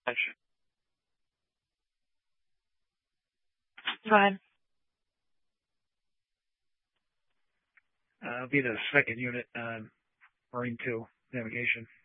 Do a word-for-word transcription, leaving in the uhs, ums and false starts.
Go ahead. Uh, I'll be the second unit, um, Marine two navigation.